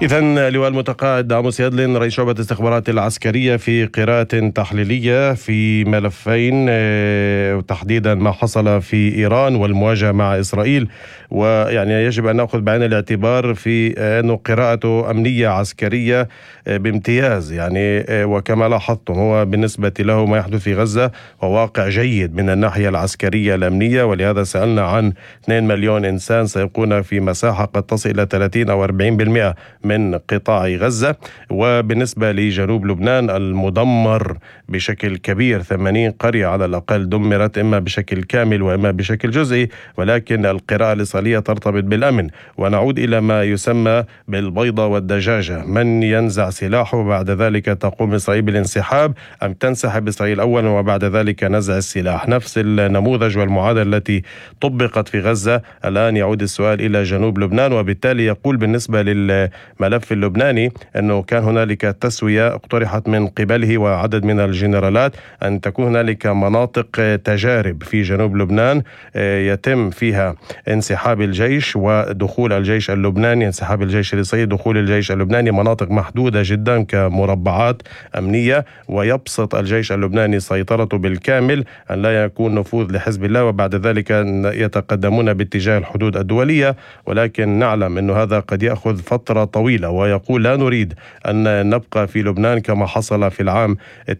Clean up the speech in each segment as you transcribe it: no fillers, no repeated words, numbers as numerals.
إذن لواء المتقاعد عموس يدلن رئيس شعبة الاستخبارات العسكرية في قراءة تحليلية في ملفين، وتحديدا ما حصل في إيران والمواجهة مع إسرائيل. ويعني يجب أن نأخذ بعين الاعتبار في أنه قراءته أمنية عسكرية بامتياز، يعني وكما لاحظتم هو بالنسبة له ما يحدث في غزة هو واقع جيد من الناحية العسكرية الأمنية، ولهذا سألنا عن 2 مليون إنسان سيكون في مساحة قد تصل إلى 30 أو 40% من قطاع غزة. وبالنسبة لجنوب لبنان المدمر بشكل كبير، 80 قرية على الأقل دمرت إما بشكل كامل وإما بشكل جزئي، ولكن القراءة الإسرائيلية ترتبط بالأمن. ونعود إلى ما يسمى بالبيضة والدجاجة، من ينزع سلاحه بعد ذلك تقوم إسرائيل بالانسحاب، أم تنسحب إسرائيل أولا وبعد ذلك نزع السلاح. نفس النموذج والمعادلة التي طبقت في غزة. الآن يعود السؤال إلى جنوب لبنان، وبالتالي يقول بالنسبة للملف اللبناني أنه كان هنالك تسوية اقترحت من قبله وعدد من الجنرالات أن تكون هنالك مناطق تجارب في جنوب لبنان يتم فيها انسحاب الجيش ودخول الجيش اللبناني، انسحاب الجيش الإسرائيلي، دخول الجيش اللبناني، مناطق محدودة جدا كمربعات أمنية، ويبسط الجيش اللبناني سيطرته بالكامل أن لا يكون نفوذ لحزب الله، وبعد ذلك يتقدمون باتجاه الحدود الدولية. ولكن نعلم أن هذا قد يأخذ فترة طويلة، ويقول لا نريد أن نبقى في لبنان كما حصل في العام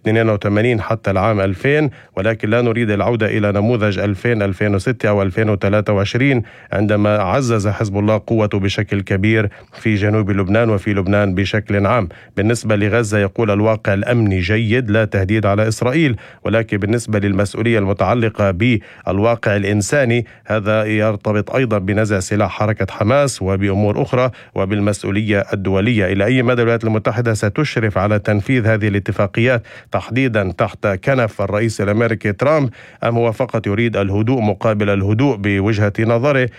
82 حتى العام 2000، ولكن لا نريد العودة إلى نموذج 2000 2006 أو 2023 عندما عزز حزب الله قوته بشكل كبير في جنوب لبنان وفي لبنان بشكل عام. بالنسبة لغزة يقول الواقع الأمني جيد، لا تهديد على إسرائيل، ولكن بالنسبة للمسؤولية المتعلقة بالواقع الإنساني هذا يرتبط أيضا بنزع سلاح حركة حماس وبأمور أخرى وبالمسؤولية الدولية. إلى أي مدى الولايات المتحدة ستشرف على تنفيذ هذه الاتفاقيات تحديدا تحت كنف الرئيس الأمريكي ترامب، أم هو فقط يريد الهدوء مقابل الهدوء بوجهة نظره؟